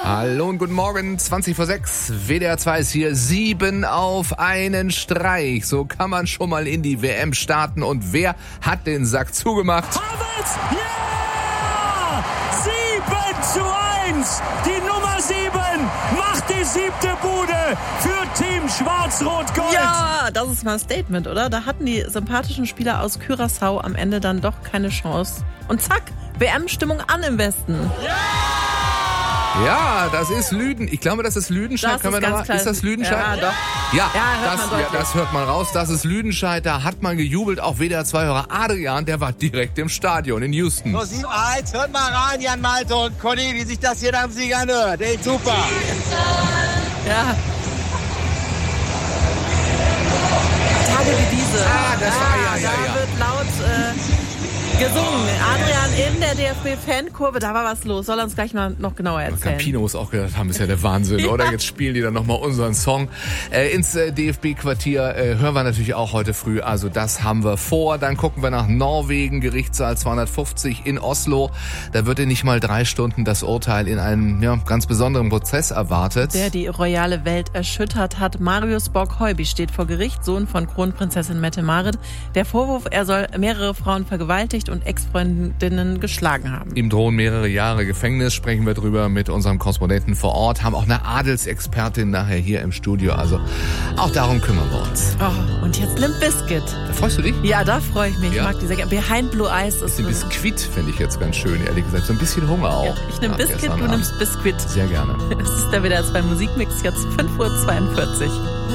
Hallo und guten Morgen, 20:06. WDR 2 ist hier, 7 auf einen Streich. So kann man schon mal in die WM starten. Und wer hat den Sack zugemacht? Havertz, ja! 7:1. Die Nummer 7 macht die 7. Bude für Team Schwarz-Rot-Gold. Ja, das ist mal ein Statement, oder? Da hatten die sympathischen Spieler aus Curaçao am Ende dann doch keine Chance. Und zack, WM-Stimmung an im Westen. Ja, das ist Lüden. Ich glaube, das ist Lüdenscheid. Das ist ganz klar. Ist das Lüdenscheid? Ja, doch. Ja, hört man das hört man raus. Das ist Lüdenscheid. Da hat man gejubelt. Auch WDR 2-Hörer Adrian, der war direkt im Stadion in Houston. So, 7:1. Hört mal rein, Jan Malte und Conny, wie sich das hier nach dem Sieg anhört. Ey, super. Ja. Tage wie diese. Da wird laut gesungen. Adrian in der DFB-Fankurve, da war was los. Soll er uns gleich mal noch genauer erzählen. Campino muss auch gedacht haben, ist ja der Wahnsinn, oder? Jetzt spielen die dann nochmal unseren Song. Ins DFB-Quartier hören wir natürlich auch heute früh. Also das haben wir vor. Dann gucken wir nach Norwegen, Gerichtssaal 250 in Oslo. Da wird in nicht mal 3 Stunden das Urteil in einem ganz besonderen Prozess erwartet. Der die royale Welt erschüttert hat. Marius Borg-Heuby steht vor Gericht, Sohn von Kronprinzessin Mette-Marit. Der Vorwurf, er soll mehrere Frauen vergewaltigt und Ex-Freundinnen geschlagen haben. Ihm drohen mehrere Jahre Gefängnis, sprechen wir drüber mit unserem Korrespondenten vor Ort, haben auch eine Adelsexpertin nachher hier im Studio, also auch darum kümmern wir uns. Oh, und jetzt Limp Bizkit. Da freust du dich? Ja, da freue ich mich. Ja? Ich mag die sehr gerne. Behind Blue Eyes ist Den Biskuit finde ich jetzt ganz schön, ehrlich gesagt. So ein bisschen Hunger auch. Ja, ich nehme Biscuit, du nimmst Biskuit. Sehr gerne. Es ist der WDR 2 Musikmix, jetzt 5:42 Uhr.